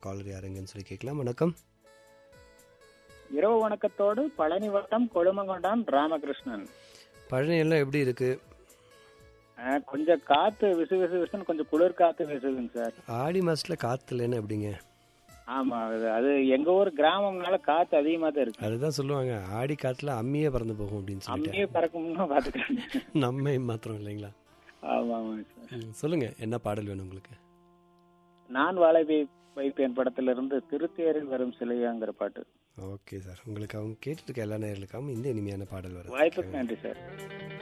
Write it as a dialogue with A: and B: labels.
A: Collar யாருங்கன்னு சொல்லி கேட்கலாம். வணக்கம்.
B: இரவு வணக்கத்தோடு பழனி வட்டம் கொழுமங்கொண்டான் ராமகிருஷ்ணன்.
A: பழனி எல்லாம் எப்படி இருக்கு?
B: கொஞ்சம் காத்து விசு விசு விசுன்னு கொஞ்சம் குளிர் காத்து வீசுதுங்க சார்.
A: ஆடி மாசத்துல காத்து இல்லைன்னா எப்படிங்க?
B: ஆமா, அது எங்க ஊர் கிராமம்னால காத்து அதிகமா தான் இருக்கு.
A: அதுதான் சொல்லுவாங்க, ஆடி காத்துல அம்மியே பறந்து போகும் அப்படின்னு
B: அம்மியே
A: சொல்லிட்டு.
B: பறக்கும்னு பாத்துக்கிறேன்.
A: நம்ம மாத்திரம் இல்லைங்களா?
B: ஆமா ஆமாங்க சார்.
A: சொல்லுங்க, என்ன பாடல் வேணும் உங்களுக்கு?
B: நான் வாழை வைப்பேன் படத்துல இருந்து திருத்தேரில் வரும் சிலையாங்கிற பாட்டு.
A: ஓகே சார், உங்களுக்கு அவங்க கேட்டுட்டு இருக்க எல்லா நேர்களுக்காகவும் இந்த இனிமையான பாடல் வரும்.
B: வாய்ப்புக்கு நன்றி சார்.